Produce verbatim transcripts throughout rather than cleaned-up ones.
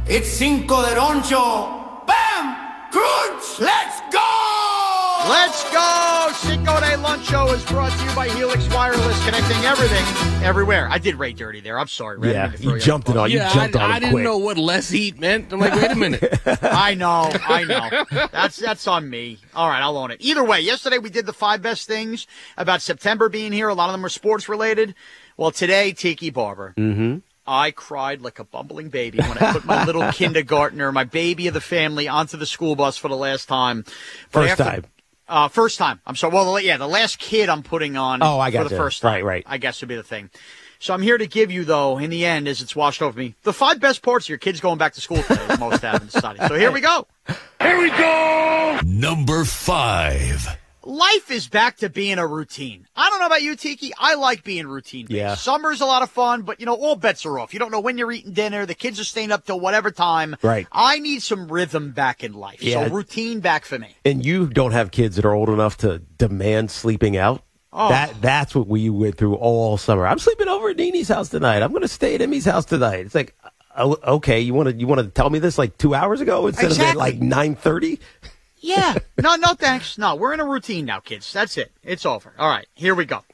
It's Cinco de Roncho. Bam! Crunch! Let's go! Let's go! Cinco de Luncho is brought to you by Helix Wireless, connecting everything, everywhere. I did Ray dirty there. I'm sorry. Ray. Yeah, you jumped it on. You yeah, jumped I, on I it didn't quick. know what less eat meant. I'm like, wait a minute. I know, I know. That's that's on me. All right, I'll own it. Either way, yesterday we did the five best things about September being here. A lot of them were sports related. Well, today, Tiki Barber. Mm-hmm. I cried like a bumbling baby when I put my little kindergartner, my baby of the family, onto the school bus for the last time. But First after, time. Uh, first time. I'm sorry. Well, yeah, the last kid I'm putting on oh, I got for the you. first time. Right, right. I guess would be the thing. So I'm here to give you, though, in the end, as it's washed over me, the five best parts of your kids going back to school today, as most haven't decided. So here we go. Here we go! Number five. Life is back to being a routine. I don't know about you, Tiki. I like being routine-based. Yeah. Summer's a lot of fun, but, you know, all bets are off. You don't know when you're eating dinner. The kids are staying up till whatever time. Right. I need some rhythm back in life. Yeah. So routine back for me. And you don't have kids that are old enough to demand sleeping out. Oh. That That's what we went through all summer. I'm sleeping over at Nini's house tonight. I'm going to stay at Emmy's house tonight. It's like, oh, okay, you want to you want to tell me this like two hours ago instead Exactly. of at like nine thirty? Yeah. No, no, thanks. No, we're in a routine now, kids. That's it. It's over. All right, here we go.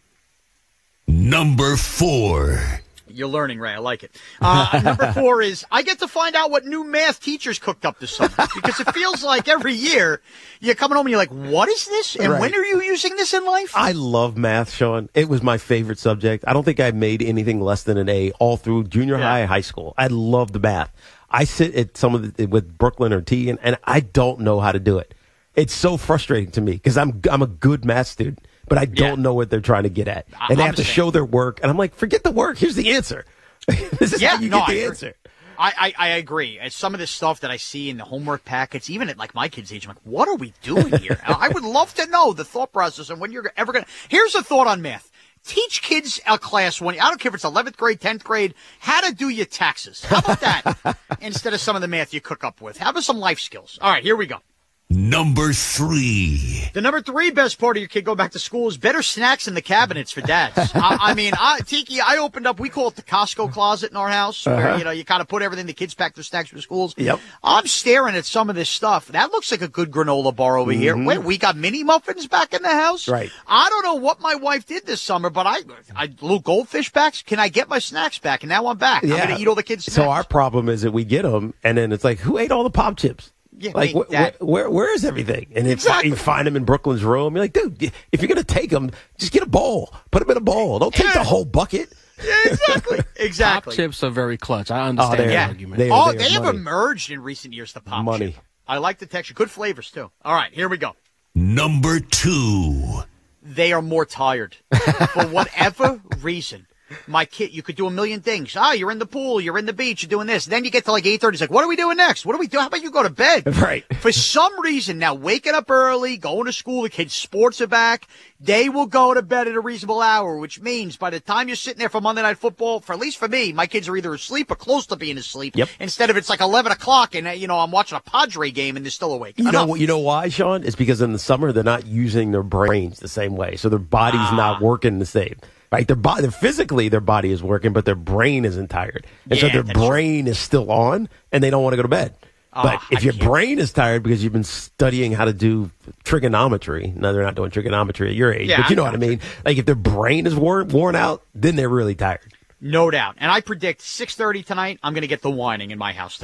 Number four. You're learning, Ray. I like it. Uh, number four is I get to find out what new math teachers cooked up this summer, because it feels like every year you're coming home and you're like, what is this? And Right. when are you using this in life? I love math, Sean. It was my favorite subject. I don't think I made anything less than an A all through junior Yeah. high and high school. I loved math. I sit at some of the, with Brooklyn or T, and, and I don't know how to do it. It's so frustrating to me because I'm I'm a good math student, but I don't Yeah. know what they're trying to get at, I- and they I'm have to the same. show their work. And I'm like, forget the work. Here's the answer. This is Yeah, how you no, get I the agree. answer. I, I, I agree. And some of this stuff that I see in the homework packets, even at like my kids' age, I'm like, what are we doing here? I would love to know the thought process and when you're ever going to. Here's a thought on math. Teach kids a class when, I don't care if it's eleventh grade, tenth grade, how to do your taxes. How about that? Instead of some of the math you cook up with. How about some life skills? All right, here we go. Number three. The number three best part of your kid going back to school is better snacks in the cabinets for dads. I, I mean, I, Tiki, I opened up, we call it the Costco closet in our house, where, Uh-huh. you know, you kind of put everything, the kids pack their snacks for schools. Yep. I'm staring at some of this stuff. That looks like a good granola bar over here. Wait, we got mini muffins back in the house? Right. I don't know what my wife did this summer, but I, I little goldfish packs. Can I get my snacks back? And now I'm back. I'm going to eat all the kids' snacks. So our problem is that we get them, and then it's like, who ate all the pop chips? Yeah, like, hey, wh- that- wh- where where is everything? And if Exactly. you find them in Brooklyn's room, you're like, dude, if you're gonna take them, just get a bowl, put them in a bowl. Don't take Yeah. the whole bucket. Yeah, exactly. Exactly. Pop chips are very clutch. I understand they're- the Yeah. argument. they- oh, they are they have money. emerged in recent years, the pop Money. chip. I like the texture. Good flavors, too. All right, here we go. Number two. They are more tired. For whatever reason. My kid, you could do a million things. Ah, you're in the pool, you're in the beach, you're doing this. Then you get to like eight thirty, it's like, what are we doing next? What are we doing? How about you go to bed? Right. For some reason, now waking up early, going to school, the kids' sports are back, they will go to bed at a reasonable hour, which means by the time you're sitting there for Monday Night Football, for at least for me, my kids are either asleep or close to being asleep. Yep. Instead of it's like eleven o'clock and, uh, you know, I'm watching a Padre game and they're still awake. You Enough. know, you know why, Sean? It's because in the summer they're not using their brains the same way, so their body's Ah. not working the same. Right, their body, physically their body is working, but their brain isn't tired, and so Yeah, their that's true. brain is still on, and they don't want to go to bed. But Ah, if I your can't. brain is tired because you've been studying how to do trigonometry, no, they're not doing trigonometry at your age, Yeah, but you know I what I mean. Like if their brain is worn worn out, then they're really tired. No doubt. And I predict six thirty tonight, I'm going to get the whining in my house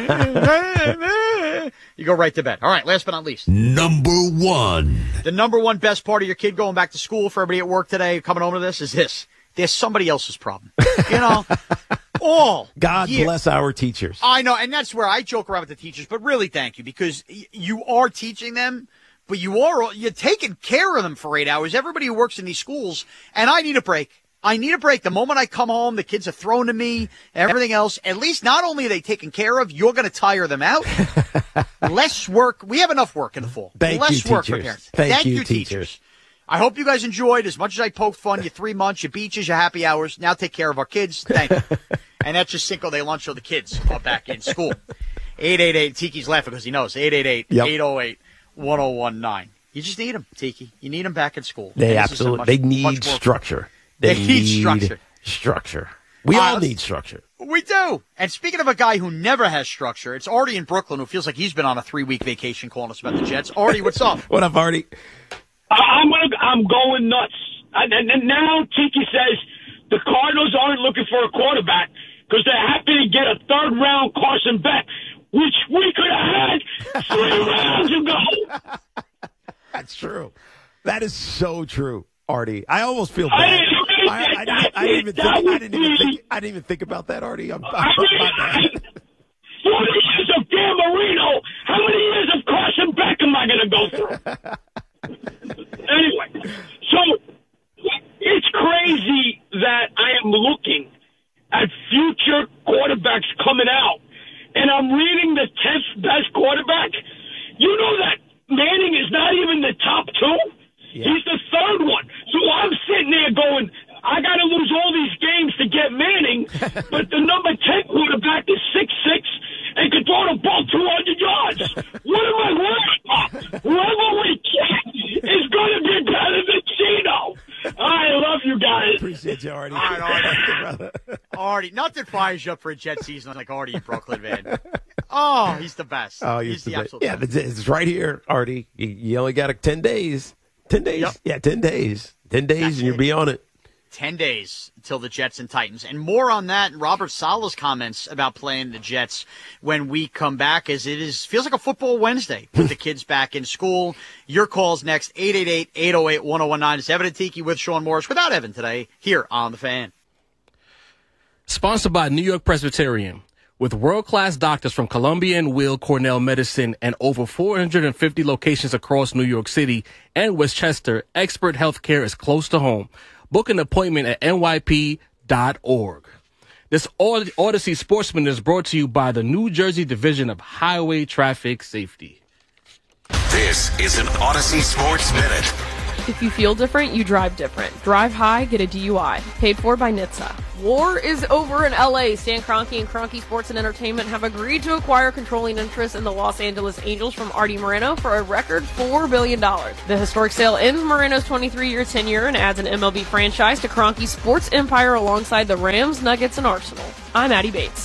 tonight. You go right to bed. All right, last but not least. Number one. The number one best part of your kid going back to school for everybody at work today coming home to this is this. There's somebody else's problem. You know, all God year. bless our teachers. I know, and that's where I joke around with the teachers, but really thank you because y- you are teaching them, but you are, you're taking care of them for eight hours. Everybody who works in these schools, and I need a break. I need a break. The moment I come home, the kids are thrown to me, everything else. At least not only are they taken care of, you're going to tire them out. Less work. We have enough work in the fall. Thank Less you, work for teachers. parents. Thank you, you, teachers. I hope you guys enjoyed as much as I poked fun. Your three months, your beaches, your happy hours. Now take care of our kids. Thank you. And that's just Cinco de Luncho. The kids are back in school. eight eight eight, Tiki's laughing because he knows. eight eight eight, eight oh eight, one oh one nine. You just need them, Tiki. You need them back in school. They And this is a absolutely much- they much need more- structure. They need structure. Structure. We Uh, all let's- need structure. We do. And speaking of a guy who never has structure, it's Artie in Brooklyn who feels like he's been on a three-week vacation calling us about the Jets. Artie, what's up? What up, Artie? I'm gonna, I'm going nuts. And, and now Tiki says the Cardinals aren't looking for a quarterback because they're happy to get a third-round Carson Beck, which we could have had three rounds ago. That's true. That is so true, Artie. I almost feel I bad. didn't, I, I, I, I didn't even think. I didn't even think. I didn't even think about that, Artie. I'm, I'm, I mean, my bad. forty years of Dan Marino. How many years of Carson Beck am I going to go through? Anyway, so it's crazy that I am looking at future quarterbacks coming out, and I'm reading the tenth best quarterback. You know that Manning is not even the top two? Yeah. He's the third one. So I'm sitting there going, I got to lose all these games to get Manning, but the number ten quarterback is six six and can throw the ball two hundred yards. What am I worried about? Whoever we get is going to be better than Gino. I love you guys. Appreciate you, Artie. All right, Artie. Brother. Artie, nothing fires you up for a Jet season like Artie in Brooklyn, man. Oh, he's the best. Oh, he's, he's the, the best. absolute Yeah, best. it's right here, Artie. You, you only got a ten days. Ten days. Yep. Yeah, ten days. Ten days, That's and you'll it. be on it. Ten days until the Jets and Titans. And more on that and Robert Saleh's comments about playing the Jets when we come back, as it is feels like a football Wednesday with the kids back in school. Your calls next, eight eight eight, eight oh eight, one oh one nine. It's Evan and Tiki with Sean Morris without Evan today here on The Fan. Sponsored by New York Presbyterian. With world-class doctors from Columbia and Weill Cornell Medicine and over four hundred fifty locations across New York City and Westchester, expert healthcare is close to home. Book an appointment at N Y P dot org. This Odyssey Sportsman is brought to you by the New Jersey Division of Highway Traffic Safety. This is an Odyssey Sports Minute. If you feel different, you drive different. Drive high, get a D U I. Paid for by N H T S A. War is over in L A. Stan Kroenke and Kroenke Sports and Entertainment have agreed to acquire controlling interest in the Los Angeles Angels from Artie Moreno for a record four billion dollars. The historic sale ends Moreno's twenty-three-year tenure and adds an M L B franchise to Kroenke's sports empire alongside the Rams, Nuggets, and Arsenal. I'm Addie Bates.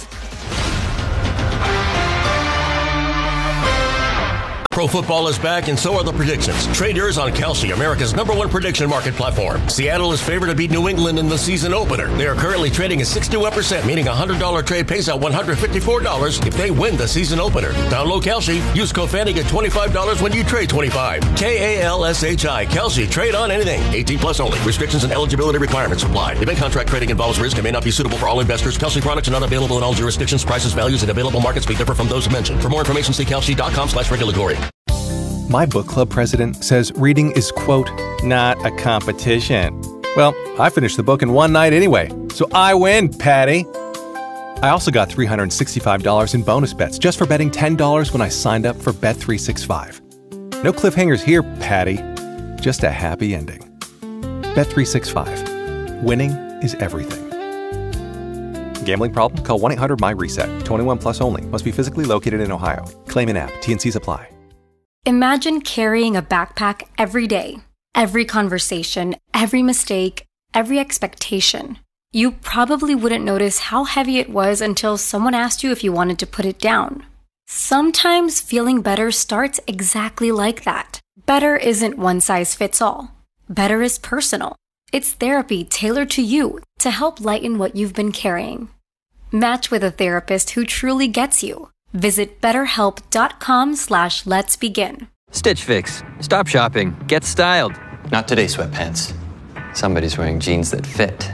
Pro football is back, and so are the predictions. Trade yours on Kalshi, America's number one prediction market platform. Seattle is favored to beat New England in the season opener. They are currently trading at sixty-one percent, meaning a one hundred dollars trade pays out one hundred fifty-four dollars if they win the season opener. Download Kalshi. Use code Fanny, get twenty-five dollars when you trade twenty-five dollars. K A L S H I. Kalshi. Trade on anything. eighteen plus only. Restrictions and eligibility requirements apply. Event contract trading involves risk and may not be suitable for all investors. Kalshi products are not available in all jurisdictions. Prices, values, and available markets may differ from those mentioned. For more information, see Kalshi.com slash regulatory. My book club president says reading is, quote, not a competition. Well, I finished the book in one night anyway, so I win, Patty. I also got three hundred sixty-five dollars in bonus bets just for betting ten dollars when I signed up for Bet three sixty-five. No cliffhangers here, Patty. Just a happy ending. Bet three sixty-five. Winning is everything. Gambling problem? Call one eight hundred my reset. twenty-one plus only. Must be physically located in Ohio. Claim in app. T N Cs apply. Imagine carrying a backpack every day. Every conversation, every mistake, every expectation. You probably wouldn't notice how heavy it was until someone asked you if you wanted to put it down. Sometimes feeling better starts exactly like that. Better isn't one size fits all. Better is personal. It's therapy tailored to you to help lighten what you've been carrying. Match with a therapist who truly gets you. Visit betterhelp.com slash let's begin. Stitch Fix. Stop shopping. Get styled. Not today, sweatpants. Somebody's wearing jeans that fit.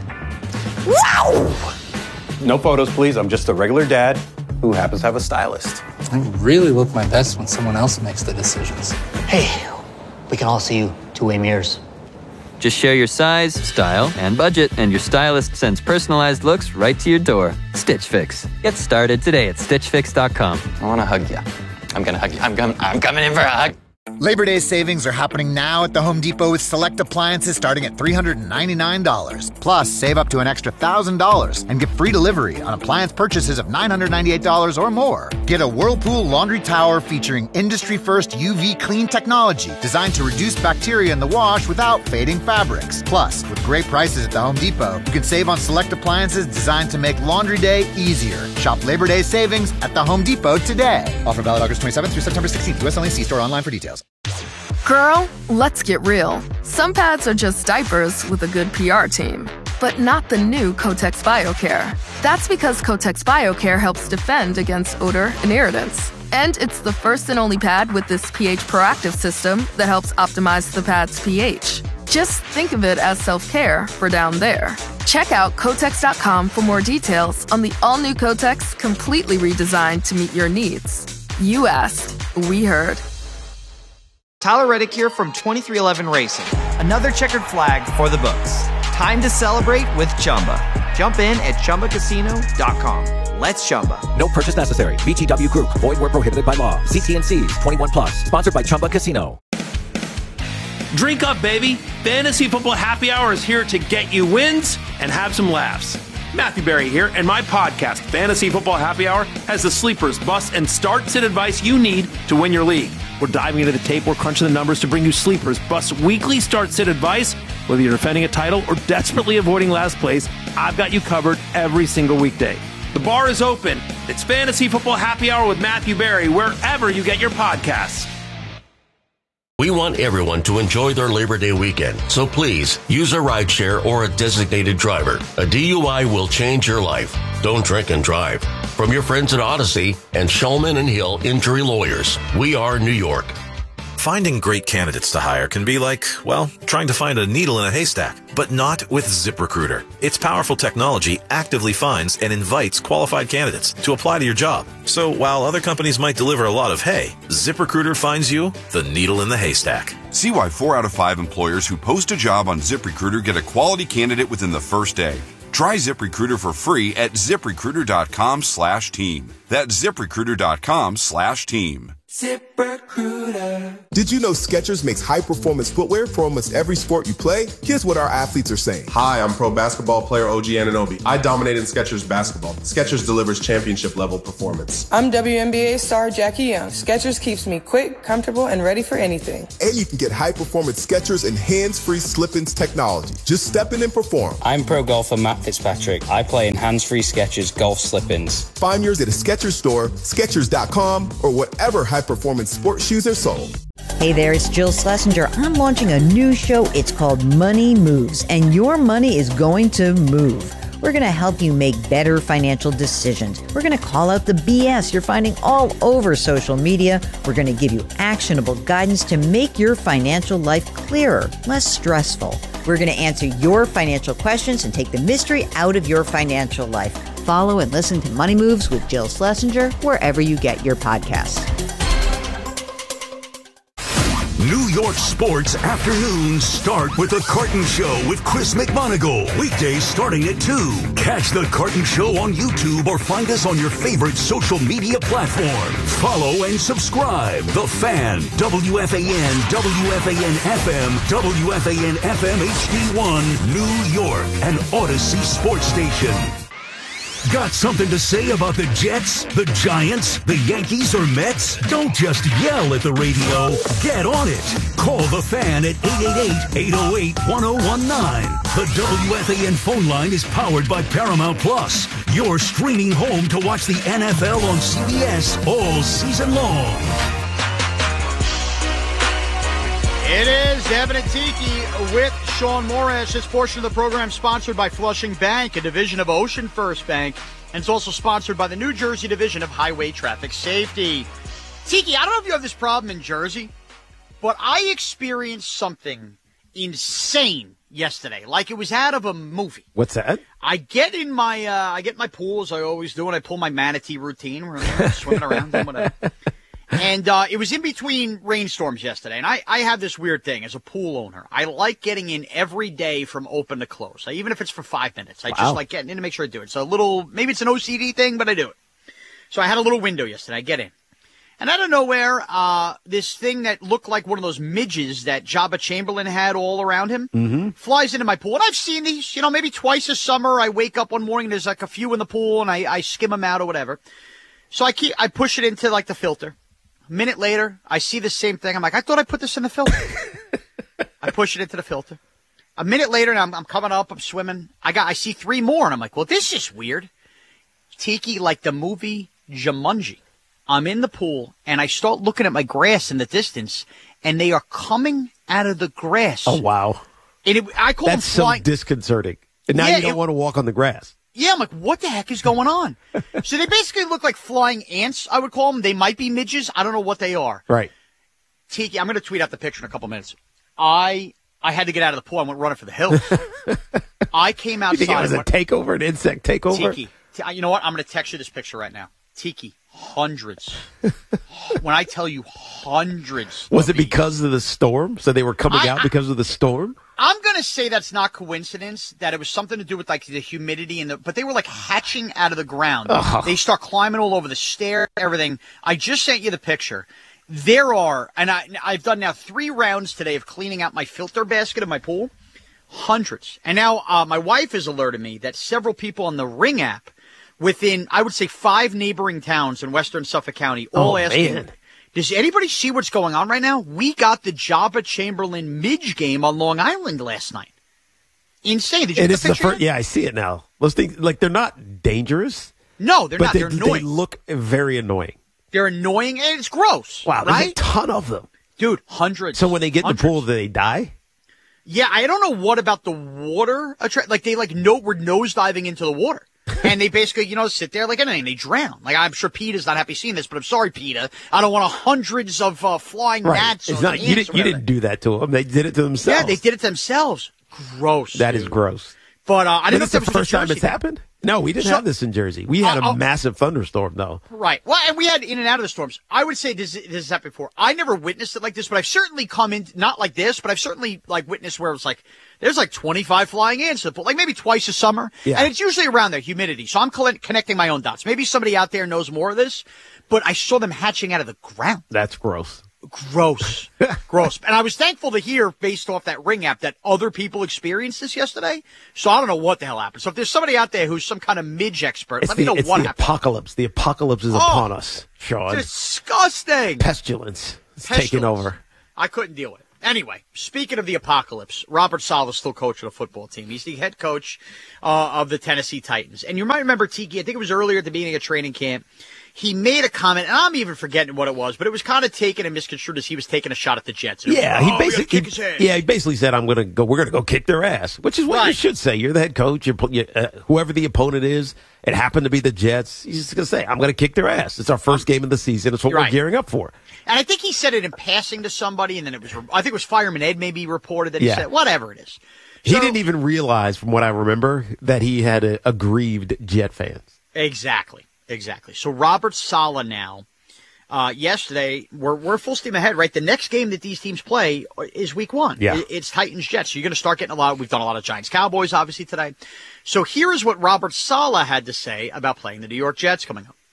Wow! No photos, please. I'm just a regular dad who happens to have a stylist. I really look my best when someone else makes the decisions. Hey, we can all see you two-way mirrors. Just share your size, style, and budget, and your stylist sends personalized looks right to your door. Stitch Fix. Get started today at stitch fix dot com. I want to hug you. I'm going to hug you. I'm, com- I'm coming in for a hug. Labor Day savings are happening now at the Home Depot with select appliances starting at three hundred ninety-nine dollars. Plus, save up to an extra one thousand dollars and get free delivery on appliance purchases of nine hundred ninety-eight dollars or more. Get a Whirlpool laundry tower featuring industry-first U V clean technology designed to reduce bacteria in the wash without fading fabrics. Plus, with great prices at the Home Depot, you can save on select appliances designed to make laundry day easier. Shop Labor Day savings at the Home Depot today. Offer valid August twenty-seventh through September sixteenth. U S only. See store online for details. Girl, let's get real. Some pads are just diapers with a good P R team, but not the new Kotex BioCare. That's because Kotex BioCare helps defend against odor and irritants. And it's the first and only pad with this pH proactive system that helps optimize the pad's pH. Just think of it as self-care for down there. Check out Kotex dot com for more details on the all-new Kotex, completely redesigned to meet your needs. You asked, we heard. Tyler Reddick here from twenty-three eleven Racing. Another checkered flag for the books. Time to celebrate with Chumba. Jump in at Chumba Casino dot com. Let's Chumba. No purchase necessary. V G W Group. Void where prohibited by law. See T and C's. twenty-one plus. Sponsored by Chumba Casino. Drink up, baby. Fantasy Football Happy Hour is here to get you wins and have some laughs. Matthew Berry here, and my podcast, Fantasy Football Happy Hour, has the sleepers, bust, and start-sit advice you need to win your league. We're diving into the tape, we're crunching the numbers to bring you sleepers, bust, weekly start-sit advice. Whether you're defending a title or desperately avoiding last place, I've got you covered every single weekday. The bar is open. It's Fantasy Football Happy Hour with Matthew Berry, wherever you get your podcasts. We want everyone to enjoy their Labor Day weekend, so please use a rideshare or a designated driver. A D U I will change your life. Don't drink and drive. From your friends at Odyssey and Shulman and Hill Injury Lawyers, we are New York. Finding great candidates to hire can be like, well, trying to find a needle in a haystack, but not with ZipRecruiter. Its powerful technology actively finds and invites qualified candidates to apply to your job. So while other companies might deliver a lot of hay, ZipRecruiter finds you the needle in the haystack. See why four out of five employers who post a job on ZipRecruiter get a quality candidate within the first day. Try ZipRecruiter for free at ZipRecruiter.com slash team. That's ZipRecruiter.com slash team. ZipRecruiter. Did you know Skechers makes high-performance footwear for almost every sport you play? Here's what our athletes are saying. Hi, I'm pro basketball player O G Anunoby. I dominate in Skechers basketball. Skechers delivers championship-level performance. I'm W N B A star Jackie Young. Skechers keeps me quick, comfortable, and ready for anything. And you can get high-performance Skechers and hands-free slip-ins technology. Just step in and perform. I'm pro golfer Matt Fitzpatrick. I play in hands-free Skechers golf slip-ins. Find yours at a Skechers store, Skechers dot com, or whatever high-performance sports shoes are sold. Hey there, it's Jill Schlesinger. I'm launching a new show. It's called Money Moves, and your money is going to move. We're going to help you make better financial decisions. We're going to call out the B S you're finding all over social media. We're going to give you actionable guidance to make your financial life clearer, less stressful. We're going to answer your financial questions and take the mystery out of your financial life. Follow and listen to Money Moves with Jill Schlesinger wherever you get your podcasts. New York sports afternoons start with The Carton Show with Chris McMonagle. Weekdays starting at two. Catch The Carton Show on YouTube or find us on your favorite social media platform. Follow and subscribe. The Fan, W F A N, W F A N F M, W F A N F M H D one, New York, an Odyssey sports station. Got something to say about the Jets, the Giants, the Yankees, or Mets? Don't just yell at the radio. Get on it. Call the Fan at eight eight eight, eight oh eight, one oh one nine. The W F A N phone line is powered by Paramount Plus. You're streaming home to watch the N F L on C B S all season long. It is Evan and Tiki with Sean Morris. This portion of the program is sponsored by Flushing Bank, a division of Ocean First Bank, and it's also sponsored by the New Jersey Division of Highway Traffic Safety. Tiki, I don't know if you have this problem in Jersey, but I experienced something insane yesterday, like it was out of a movie. What's that? I get in my, uh, I get my pool as I always do, and I pull my manatee routine, where I'm swimming around and whatever. And uh, it was in between rainstorms yesterday, and I, I have this weird thing as a pool owner. I like getting in every day from open to close, even if it's for five minutes. I Wow. just like getting in to make sure I do it. So a little, maybe it's an O C D thing, but I do it. So I had a little window yesterday. I get in. And out of nowhere, uh, this thing that looked like one of those midges that Jabba Chamberlain had all around him Mm-hmm. flies into my pool. And I've seen these, you know, maybe twice a summer. I wake up one morning, there's like a few in the pool, and I, I skim them out or whatever. So I keep, I push it into like the filter. A minute later, I see the same thing. I'm like, I thought I put this in the filter. I push it into the filter. A minute later, and I'm, I'm coming up, I'm swimming. I got, I see three more, and I'm like, well, this is weird. Tiki, like the movie Jumanji. I'm in the pool, and I start looking at my grass in the distance, and they are coming out of the grass. Oh, wow. And it, I call That's them so flying. disconcerting. And now Yeah, you don't it- want to walk on the grass. Yeah, I'm like, what the heck is going on? So they basically look like flying ants, I would call them. They might be midges. I don't know what they are. Right. Tiki, I'm going to tweet out the picture in a couple minutes. I I had to get out of the pool. I went running for the hills. I came You outside. think it was and a went- takeover, an insect takeover? Tiki. T- You know what? I'm going to text you this picture right now. Tiki, hundreds. When I tell you hundreds. Was it because of the storm? So they were coming I- out I- because of the storm? I'm going to say that's not coincidence, that it was something to do with like the humidity and the, but they were like hatching out of the ground. Ugh. They start climbing all over the stair, everything. I just sent you the picture. There are, and I, I've done now three rounds today of cleaning out my filter basket of my pool. Hundreds. And now uh, my wife has alerted me that several people on the Ring app within, I would say, five neighboring towns in western Suffolk County all Oh, asking, man. does anybody see what's going on right now? We got the Jabba Chamberlain Midge game on Long Island last night. Insane. Did you It get is the the picture? first. Yeah, I see it now. Those things, like, they're not dangerous. No, they're but not. They, They're they annoying. look very annoying. They're annoying and it's gross. Wow, there's right? a ton of them. Dude, hundreds. So when they get in the Hundreds. pool, do they die? Yeah, I don't know what about the water. Attra- like they like no, we're nosediving into the water. And they basically, you know, sit there like anything. They drown. Like, I'm sure PETA's not happy seeing this, but I'm sorry, PETA. I don't want a hundreds of uh, flying Right. gnats. It's or not. You ants didn't. or You whatever. didn't do that to them. They did it to themselves. Yeah, they did it themselves. Gross. That is gross. But uh, I But didn't know if it's that the was a first time Jersey it's thing. happened. No, we didn't So- have this in Jersey. We had Uh, a oh. massive thunderstorm, though. Right. Well, and we had in and out of the storms. I would say this, this has happened before. I never witnessed it like this, but I've certainly come in, not like this, but I've certainly like witnessed where it was like, there's like twenty-five flying ants in the pool, like maybe twice a summer. Yeah. And it's usually around there, humidity. So I'm coll- connecting my own dots. Maybe somebody out there knows more of this, but I saw them hatching out of the ground. That's gross. Gross. Gross. And I was thankful to hear, based off that Ring app, that other people experienced this yesterday. So I don't know what the hell happened. So if there's somebody out there who's some kind of midge expert, It's let the, me know it's what the happened. apocalypse. The apocalypse is Oh, upon us, Sean. Disgusting. Pestilence is taking Pestilence. over. I couldn't deal with it. Anyway, speaking of the apocalypse, Robert Saleh's still coaching a football team. He's the head coach uh, of the Tennessee Titans. And you might remember, Tiki, I think it was earlier at the beginning of training camp, he made a comment, and I'm even forgetting what it was, but it was kind of taken and misconstrued as he was taking a shot at the Jets. And it was Yeah, like, he "Oh, we gotta basically. kick his ass." Yeah, he basically said, "I'm going to go. We're going to go kick their ass," which is what you Right. should say. You're the head coach. You're, you, uh, whoever the opponent is, it happened to be the Jets. He's just going to say, "I'm going to kick their ass." It's our first game of the season. It's what You're we're right. gearing up for. And I think he said it in passing to somebody, and then it was, I think it was Fireman Ed maybe reported that he Yeah. said, whatever it is. He So- didn't even realize, from what I remember, that he had a, aggrieved Jet fans. Exactly, exactly. So Robert Saleh now, uh, yesterday, we're, we're full steam ahead, right? The next game that these teams play is week one. Yeah. It- It's Titans-Jets. So you're going to start getting a lot. We've done a lot of Giants-Cowboys, obviously, today. So here is what Robert Saleh had to say about playing the New York Jets coming up.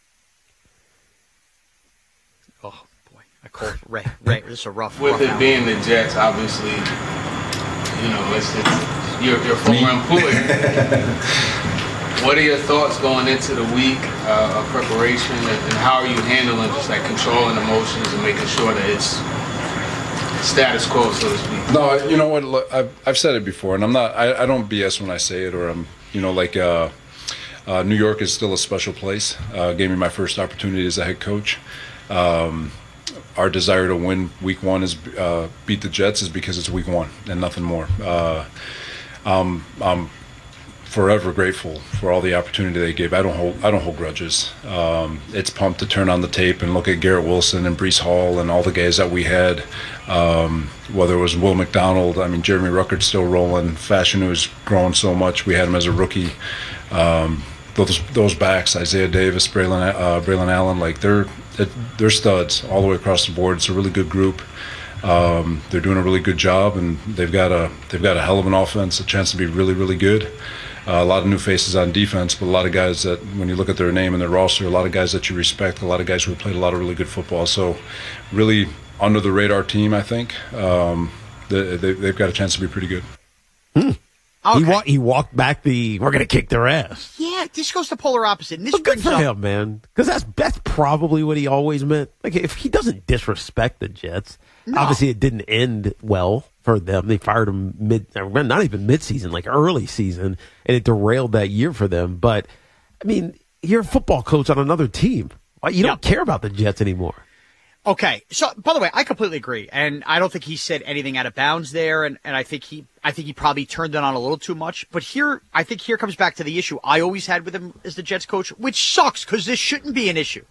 Oh, boy. I called Ray. Ray, this is a rough With rough it hour. being the Jets, obviously, you know, it's, it's your, your former employee. What are your thoughts going into the week uh, of preparation, and, and how are you handling just like controlling emotions and making sure that it's status quo, so to speak? No, you know what? Look, I've I've said it before, and I'm not. I, I don't B S when I say it, or I'm. You know, like uh, uh, New York is still a special place. Uh, gave me my first opportunity as a head coach. Um, our desire to win Week One is uh, beat the Jets is because it's Week One and nothing more. Uh, um, I'm forever grateful for all the opportunity they gave. I don't hold I don't hold grudges. Um, it's pumped to turn on the tape and look at Garrett Wilson and Breece Hall and all the guys that we had. Um, whether it was Will McDonald, I mean Jeremy Ruckert's still rolling. Fashion was growing so much. We had him as a rookie. Um, those those backs, Isaiah Davis, Braylon uh, Braylon Allen, like they're they're studs all the way across the board. It's a really good group. Um, they're doing a really good job, and they've got a they've got a hell of an offense, a chance to be really really good. Uh, a lot of new faces on defense, but a lot of guys that, when you look at their name and their roster, a lot of guys that you respect, a lot of guys who have played a lot of really good football. So really under the radar team, I think. Um, they, they, they've got a chance to be pretty good. Hmm. Okay. He, wa- he walked back the, we're going to kick their ass. Yeah, this goes the polar opposite. And this But good brings for up, him, man. Because that's, that's probably what he always meant. Like, if he doesn't disrespect the Jets, No. obviously it didn't end well for them. They fired him mid, not even mid-season, like early season, and it derailed that year for them. But, I mean, you're a football coach on another team. You don't care about the Jets anymore. Okay, so by the way, I completely agree, and I don't think he said anything out of bounds there, and, and I think he, I think he probably turned it on a little too much. But here, I think here comes back to the issue I always had with him as the Jets coach, which sucks because this shouldn't be an issue.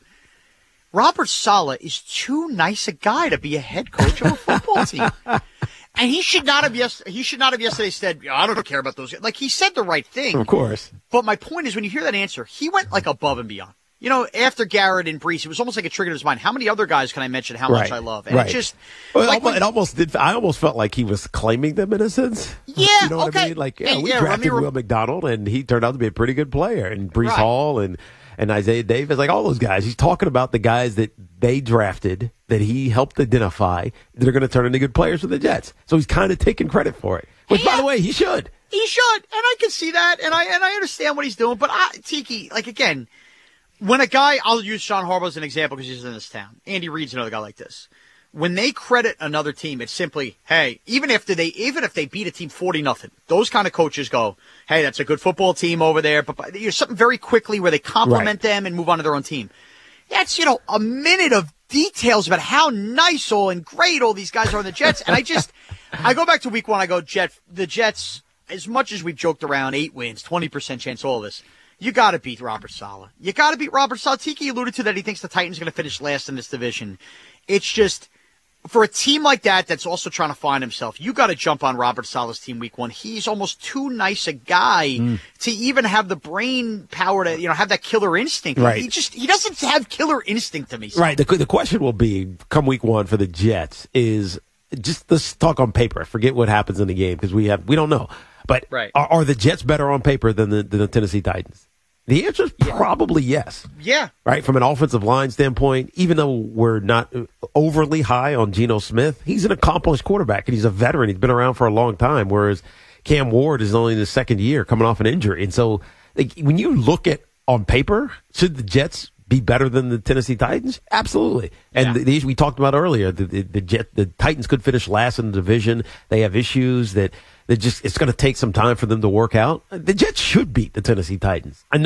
Robert Saleh is too nice a guy to be a head coach of a football team, and he should not have yes, he should not have yesterday said, I don't care about those guys. Like, he said the right thing, Of course. But my point is, when you hear that answer, he went like above and beyond. You know, after Garrett and Brees, it was almost like a trigger in his mind. How many other guys can I mention how much Right. I love? And Right. it just, Well, it, like, almost, when- it almost did. I almost felt like he was claiming them in a sense. Yeah, you know what okay. I mean? Like, yeah, Hey, we yeah, drafted Remy- Will McDonald, and he turned out to be a pretty good player. And Brees Right. Hall and and Isaiah Davis, like all those guys. He's talking about the guys that they drafted that he helped identify that are going to turn into good players for the Jets. So he's kind of taking credit for it. Which, by the way, he should. He should, and I can see that, and I and I understand what he's doing. But I, Tiki, like again, when a guy, I'll use Sean Harbaugh as an example because he's in this town. Andy Reid's another guy like this. When they credit another team, it's simply, hey, even if they even if they beat a team forty nothing, those kind of coaches go, hey, that's a good football team over there. But, but you know, something very quickly where they compliment them and move on to their own team. That's, you know, a minute of details about how nice all and great all these guys are on the Jets. And I just, I go back to week one. I go, Jet, the Jets, as much as we've joked around, eight wins, twenty percent chance, all this. You got to beat Robert Saleh. You got to beat Robert Saleh. Tiki alluded to that he thinks the Titans are going to finish last in this division. It's just, for a team like that that's also trying to find himself, you got to jump on Robert Saleh's team week one. He's almost too nice a guy Mm. to even have the brain power to, you know, have that killer instinct. Right. He just, he doesn't have killer instinct to me. Right. The, the question will be, come week one for the Jets, is just let's talk on paper. Forget what happens in the game because we have we don't know. But Right. are, are the Jets better on paper than the, than the Tennessee Titans? The answer is probably yes. Yeah. Right? From an offensive line standpoint, even though we're not overly high on Geno Smith, he's an accomplished quarterback and he's a veteran. He's been around for a long time, whereas Cam Ward is only in his second year coming off an injury. And so like, when you look at on paper, should the Jets be better than the Tennessee Titans? Absolutely. And the, the issue we talked about earlier, the, the, the, Jet, the Titans could finish last in the division. They have issues that, that just it's going to take some time for them to work out. The Jets should beat the Tennessee Titans. I know